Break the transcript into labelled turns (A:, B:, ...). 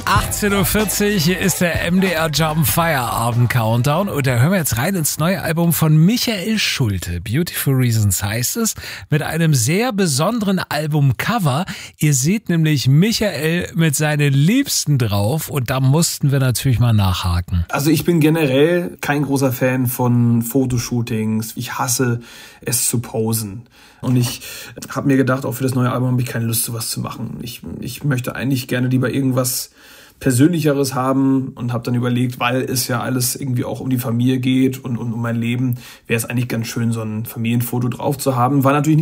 A: 18.40 Uhr, hier ist der MDR Jump Feierabend Countdown und da hören wir jetzt rein ins neue Album von Michael Schulte. Beautiful Reasons heißt es, mit einem sehr besonderen Albumcover. Ihr seht nämlich Michael mit seinen Liebsten drauf und da mussten wir natürlich mal nachhaken.
B: Also ich bin generell kein großer Fan von Fotoshootings. Ich hasse es zu posen. Und ich habe mir gedacht, auch für das neue Album habe ich keine Lust, sowas zu machen. Ich möchte eigentlich gerne lieber irgendwas Persönlicheres haben und habe dann überlegt, weil es ja alles irgendwie auch um die Familie geht und um mein Leben, wäre es eigentlich ganz schön, so ein Familienfoto drauf zu haben. War natürlich